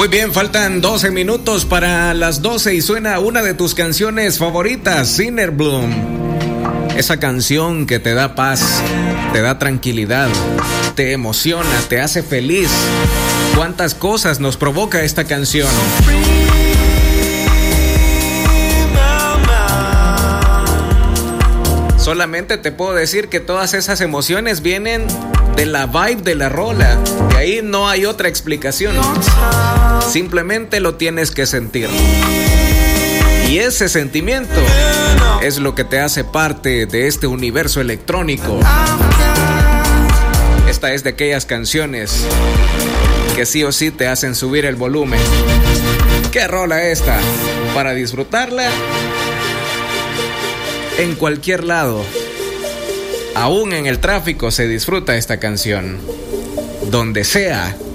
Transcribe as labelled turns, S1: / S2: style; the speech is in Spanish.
S1: Muy bien, faltan 12 minutos para las 12 y suena una de tus canciones favoritas, Sinner Bloom. Esa canción que te da paz, te da tranquilidad, te emociona, te hace feliz. ¿Cuántas cosas nos provoca esta canción? Solamente te puedo decir que todas esas emociones vienen de la vibe de la rola. De ahí no hay otra explicación. Simplemente lo tienes que sentir. Y ese sentimiento es lo que te hace parte de este universo electrónico. Esta es de aquellas canciones que sí o sí te hacen subir el volumen. ¿Qué rola esta? Para disfrutarla en cualquier lado. Aún en el tráfico se disfruta esta canción. Donde sea.